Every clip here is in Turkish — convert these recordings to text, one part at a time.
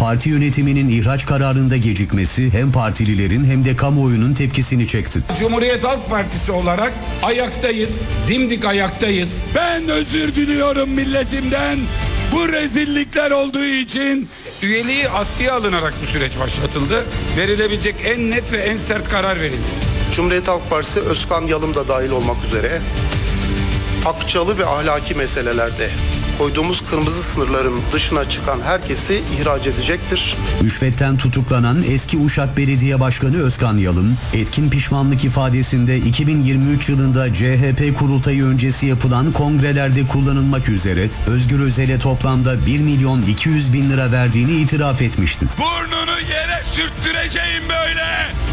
parti yönetiminin ihraç kararında gecikmesi hem partililerin hem de kamuoyunun tepkisini çekti. Cumhuriyet Halk Partisi olarak ayaktayız, dimdik ayaktayız. Ben özür diliyorum milletimden. Bu rezillikler olduğu için üyeliği askıya alınarak bu süreç başlatıldı. Verilebilecek en net ve en sert karar verildi. Cumhuriyet Halk Partisi Özkan Yalım da dahil olmak üzere hakçalı ve ahlaki meselelerde koyduğumuz kırmızı sınırların dışına çıkan herkesi ihraç edecektir. Rüşvetten tutuklanan eski Uşak Belediye Başkanı Özkan Yalım, etkin pişmanlık ifadesinde 2023 yılında CHP kurultayı öncesi yapılan kongrelerde kullanılmak üzere Özgür Özel'e toplamda 1.200.000 lira verdiğini itiraf etmişti. Burnunu yere sürttüreceğim böyle.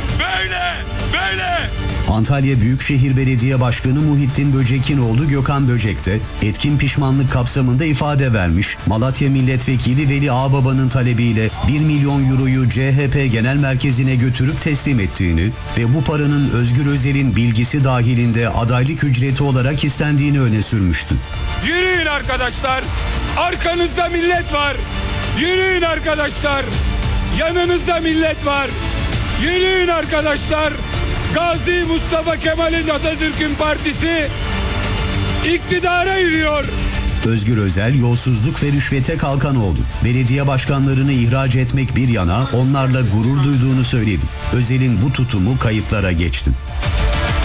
Antalya Büyükşehir Belediye Başkanı Muhittin Böcekinoğlu Gökhan Böcek de etkin pişmanlık kapsamında ifade vermiş. Malatya Milletvekili Veli Ağbaba'nın talebiyle 1 milyon euroyu CHP Genel Merkezi'ne götürüp teslim ettiğini ve bu paranın Özgür Özel'in bilgisi dahilinde adaylık ücreti olarak istendiğini öne sürmüştü. Yürüyün arkadaşlar. Arkanızda millet var. Yürüyün arkadaşlar. Yanınızda millet var. Yürüyün arkadaşlar. Gazi Mustafa Kemal'in Atatürk'ün partisi iktidara yürüyor. Özgür Özel yolsuzluk ve rüşvete kalkan oldu. Belediye başkanlarını ihraç etmek bir yana onlarla gurur duyduğunu söyledi. Özel'in bu tutumu kayıtlara geçti.